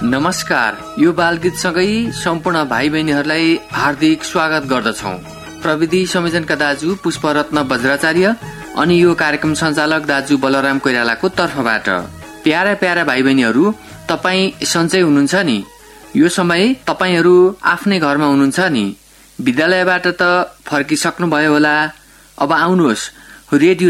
नमस्कार, यो बालगीतसँगै सम्पूर्ण भाइ बहिनीहरूलाई हार्दिक स्वागत गर्दछौ। प्रविधि संयोजनका दाजु पुष्परत्न वज्राचार्य अनि यो कार्यक्रम सञ्चालक दाजु बलराम कोइरालाको तर्फबाट। प्यारा प्यारा भाइ बहिनीहरू, तपाईँ सन्चै हुनुहुन्छ नि? यो समय तपाईँहरू आफ्नै घरमा हुनुहुन्छ नि? विद्यालयबाट त फर्किसक्नु भयो होला। अब आउनुहोस्, रेडियो